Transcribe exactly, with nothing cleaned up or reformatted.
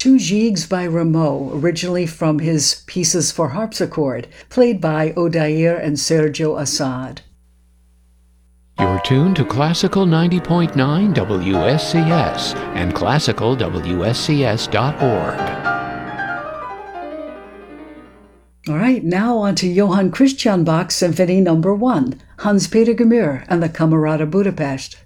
Two Gigs by Rameau, originally from his Pieces for Harpsichord, played by Odair and Sergio Assad. You're tuned to Classical ninety point nine W S C S and classical W S C S dot org. All right, now on to Johann Christian Bach's Symphony Number One, Hans-Peter Gemühr and the Camerata Budapest.